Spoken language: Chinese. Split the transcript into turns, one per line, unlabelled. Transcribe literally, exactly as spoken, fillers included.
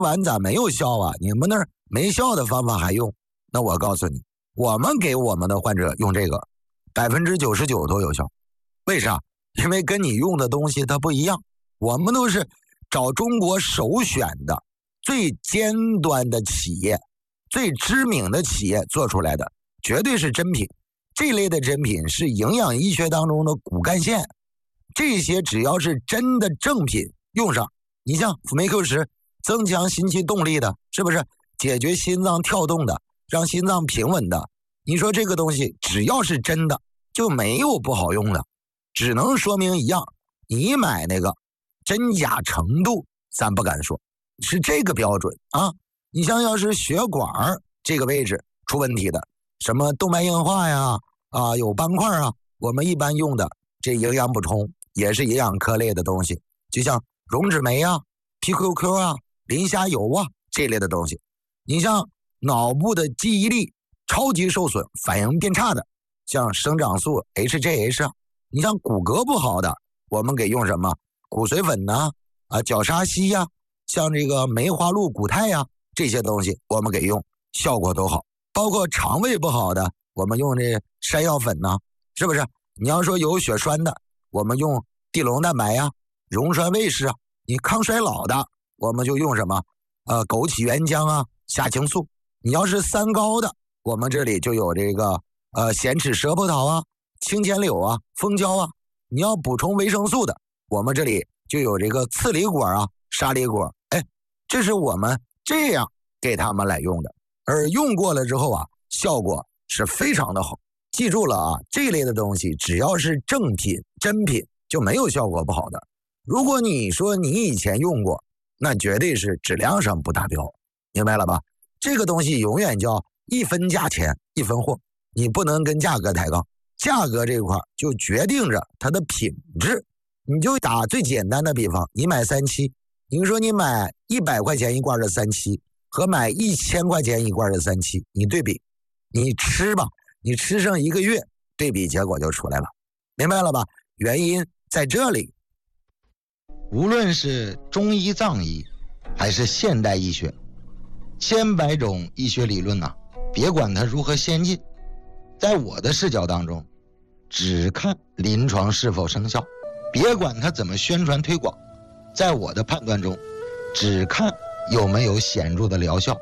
完咋没有效啊？你们那儿没效的方法还用？那我告诉你，我们给我们的患者用这个，百分之九十九都有效。为啥？因为跟你用的东西它不一样，我们都是找中国首选的最尖端的企业、最知名的企业做出来的，绝对是真品。这类的真品是营养医学当中的骨干线，这些只要是真的正品用上，你像辅酶 Q 十，增强心肌动力的，是不是解决心脏跳动的，让心脏平稳的？你说这个东西只要是真的，就没有不好用的，只能说明一样，你买那个真假程度咱不敢说，是这个标准啊。你像要是血管这个位置出问题的，什么动脉硬化呀，啊有斑块啊，我们一般用的这营养补充也是营养科类的东西，就像溶脂酶啊、P Q Q 啊、磷虾油啊这类的东西。你像脑部的记忆力超级受损、反应变差的，像生长素 H G H 啊。你像骨骼不好的，我们给用什么骨髓粉呐、啊、啊角鲨烯呀，像这个梅花鹿骨肽呀，这些东西我们给用，效果都好。包括肠胃不好的，我们用这山药粉呐，是不是？你要说有血栓的，我们用地龙蛋白呀、溶栓卫士啊。你抗衰老的，我们就用什么？呃，枸杞原浆啊、虾青素。你要是三高的，我们这里就有这个呃咸齿蛇葡萄啊、青钱柳啊、蜂胶啊。你要补充维生素的，我们这里就有这个刺梨果啊、沙梨果。哎，这是我们这样给他们来用的。而用过了之后啊，效果是非常的好。记住了啊，这类的东西只要是正品、真品，就没有效果不好的。如果你说你以前用过，那绝对是质量上不达标，明白了吧？这个东西永远叫一分价钱一分货，你不能跟价格抬杠，价格这块就决定着它的品质。你就打最简单的比方，你买三七，你说你买一百块钱一罐的三七和买一千块钱一罐的三七，你对比，你吃吧，你吃上一个月，对比结果就出来了，明白了吧？原因在这里。
无论是中医藏医还是现代医学，千百种医学理论啊，别管它如何先进，在我的视角当中，只看临床是否生效，别管它怎么宣传推广，在我的判断中，只看有没有显著的疗效。